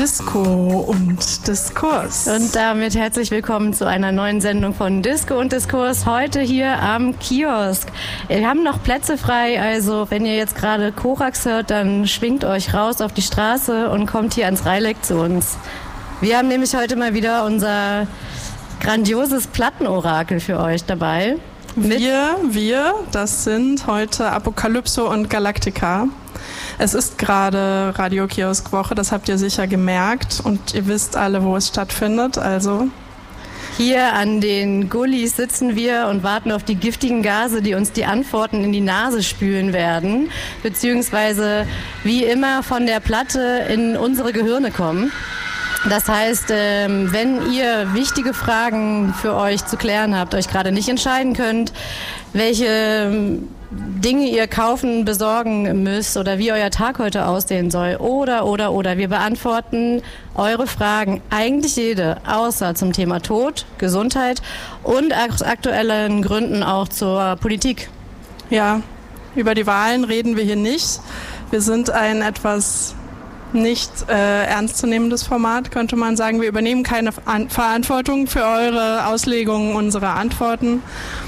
Disco und Diskurs. Und damit herzlich willkommen zu einer neuen Sendung von Disco und Diskurs, heute hier am Kiosk. Wir haben noch Plätze frei, also wenn ihr jetzt gerade Korax hört, dann schwingt euch raus auf die Straße und kommt hier ans Reileck zu uns. Wir haben nämlich heute mal wieder unser grandioses Plattenorakel für euch dabei. Wir, das sind heute Apokalypso und Galactica. Es ist gerade Radio-Kiosk-Woche, das habt ihr sicher gemerkt und ihr wisst alle, wo es stattfindet, also... Hier an den Gullis sitzen wir und warten auf die giftigen Gase, die uns die Antworten in die Nase spülen werden, beziehungsweise wie immer von der Platte in unsere Gehirne kommen. Das heißt, wenn ihr wichtige Fragen für euch zu klären habt, euch gerade nicht entscheiden könnt, welche Dinge ihr kaufen, besorgen müsst oder wie euer Tag heute aussehen soll oder. Wir beantworten eure Fragen, eigentlich jede, außer zum Thema Tod, Gesundheit und aus aktuellen Gründen auch zur Politik. Ja, über die Wahlen reden wir hier nicht. Wir sind ein etwas nicht ernstzunehmendes Format, könnte man sagen. Wir übernehmen keine Verantwortung für eure Auslegungen unserer Antworten.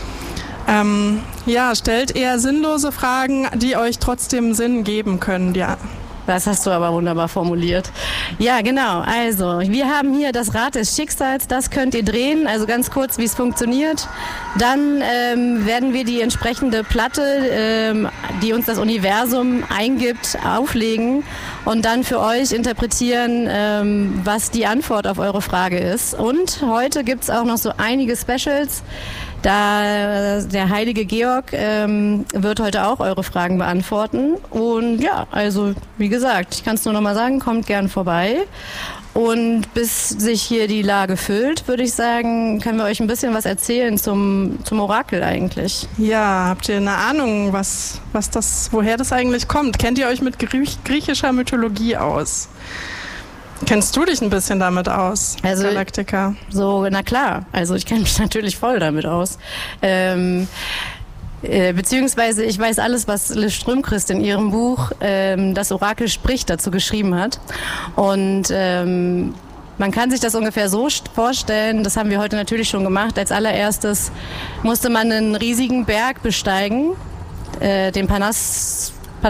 Stellt eher sinnlose Fragen, die euch trotzdem Sinn geben können. Ja. Das hast du aber wunderbar formuliert. Ja, genau. Also, wir haben hier das Rad des Schicksals. Das könnt ihr drehen. Also ganz kurz, wie es funktioniert. Dann werden wir die entsprechende Platte, die uns das Universum eingibt, auflegen und dann für euch interpretieren, was die Antwort auf eure Frage ist. Und heute gibt's auch noch so einige Specials. Da der heilige Georg wird heute auch eure Fragen beantworten. Und ja, also wie gesagt, ich kann es nur noch mal sagen, kommt gern vorbei. Und bis sich hier die Lage füllt, würde ich sagen, können wir euch ein bisschen was erzählen zum Orakel eigentlich. Ja, habt ihr eine Ahnung, woher das eigentlich kommt? Kennt ihr euch mit griechischer Mythologie aus? Kennst du dich ein bisschen damit aus, Galactica? Na klar. Also ich kenne mich natürlich voll damit aus. Beziehungsweise ich weiß alles, was Liz Strömquist in ihrem Buch Das Orakel spricht dazu geschrieben hat. Und man kann sich das ungefähr so vorstellen, das haben wir heute natürlich schon gemacht. Als allererstes musste man einen riesigen Berg besteigen, den Parnassus.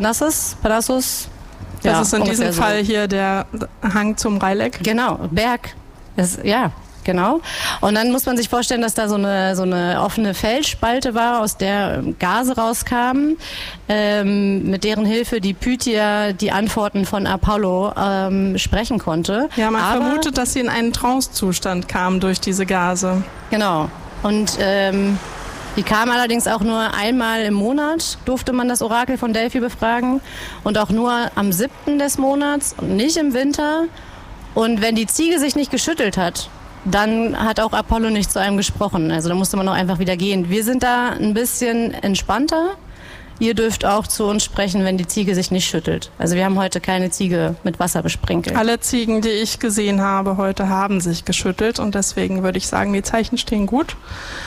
Das ist in diesem Fall hier der Hang zum Reileck. Genau, Berg. Genau. Und dann muss man sich vorstellen, dass da so eine offene Felsspalte war, aus der Gase rauskamen, mit deren Hilfe die Pythia die Antworten von Apollo sprechen konnte. Ja, man vermutet, dass sie in einen Trancezustand kamen durch diese Gase. Genau. Und die kam allerdings auch nur einmal im Monat, durfte man das Orakel von Delphi befragen und auch nur am 7. des Monats und nicht im Winter. Und wenn die Ziege sich nicht geschüttelt hat, dann hat auch Apollo nicht zu einem gesprochen. Also da musste man auch einfach wieder gehen. Wir sind da ein bisschen entspannter. Ihr dürft auch zu uns sprechen, wenn die Ziege sich nicht schüttelt. Also wir haben heute keine Ziege mit Wasser besprenkelt. Alle Ziegen, die ich gesehen habe heute, haben sich geschüttelt und deswegen würde ich sagen, die Zeichen stehen gut.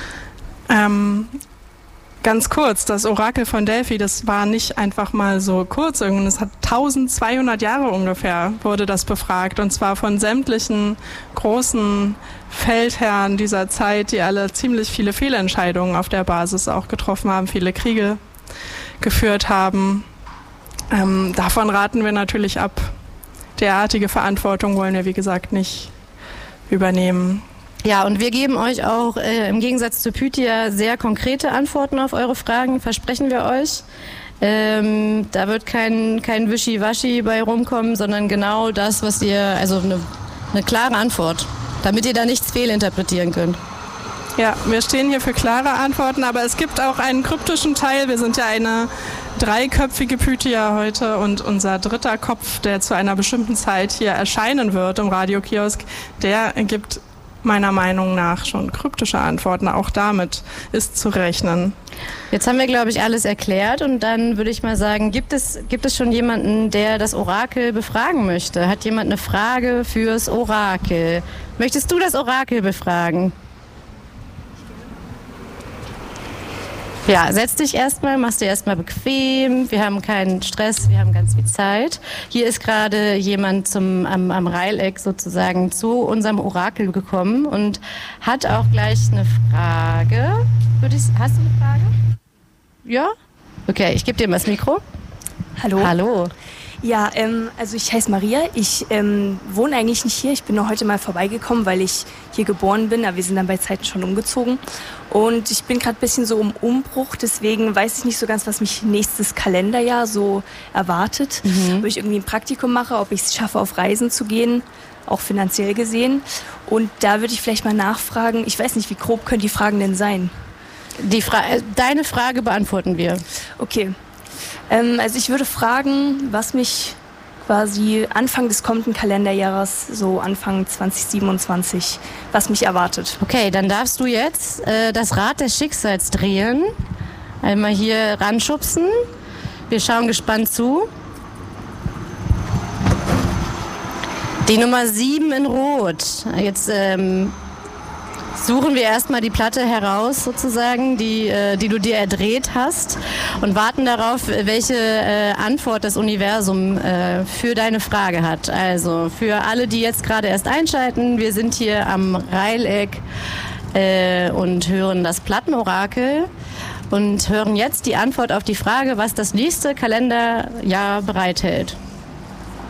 Ganz kurz, das Orakel von Delphi, das war nicht einfach mal so kurz, es hat 1200 Jahre ungefähr wurde das befragt und zwar von sämtlichen großen Feldherren dieser Zeit, die alle ziemlich viele Fehlentscheidungen auf der Basis auch getroffen haben, viele Kriege geführt haben. Davon raten wir natürlich ab. Derartige Verantwortung wollen wir, wie gesagt, nicht übernehmen. Ja, und wir geben euch auch im Gegensatz zu Pythia sehr konkrete Antworten auf eure Fragen, versprechen wir euch. Da wird kein Wischiwaschi bei rumkommen, sondern genau das, was ihr, also eine klare Antwort, damit ihr da nichts fehlinterpretieren könnt. Ja, wir stehen hier für klare Antworten, aber es gibt auch einen kryptischen Teil. Wir sind ja eine dreiköpfige Pythia heute und unser dritter Kopf, der zu einer bestimmten Zeit hier erscheinen wird im Radio-Kiosk, der gibt meiner Meinung nach schon kryptische Antworten. Auch damit ist zu rechnen. Jetzt haben wir, glaube ich, alles erklärt und dann würde ich mal sagen, gibt es schon jemanden, der das Orakel befragen möchte? Hat jemand eine Frage fürs Orakel? Möchtest du das Orakel befragen? Ja, setz dich erstmal, machst dir erstmal bequem. Wir haben keinen Stress, wir haben ganz viel Zeit. Hier ist gerade jemand am Reileck sozusagen zu unserem Orakel gekommen und hat auch gleich eine Frage. Hast du eine Frage? Ja? Okay, ich gebe dir mal das Mikro. Hallo. Hallo. Ja, also ich heiße Maria. Ich wohne eigentlich nicht hier. Ich bin nur heute mal vorbeigekommen, weil ich hier geboren bin. Aber wir sind dann bei Zeiten schon umgezogen. Und ich bin gerade ein bisschen so im Umbruch. Deswegen weiß ich nicht so ganz, was mich nächstes Kalenderjahr so erwartet. Ob ich irgendwie ein Praktikum mache, ob ich es schaffe, auf Reisen zu gehen, auch finanziell gesehen. Und da würde ich vielleicht mal nachfragen. Ich weiß nicht, wie grob können die Fragen denn sein? Deine Frage beantworten wir. Okay. Also ich würde fragen, was mich quasi Anfang des kommenden Kalenderjahres, so Anfang 2027, was mich erwartet. Okay, dann darfst du jetzt das Rad des Schicksals drehen. Einmal hier ranschubsen. Wir schauen gespannt zu. Die Nummer 7 in Rot. Jetzt suchen wir erstmal die Platte heraus, sozusagen, die du dir erdreht hast und warten darauf, welche Antwort das Universum für deine Frage hat. Also für alle, die jetzt gerade erst einschalten, wir sind hier am Reileck und hören das Plattenorakel und hören jetzt die Antwort auf die Frage, was das nächste Kalenderjahr bereithält.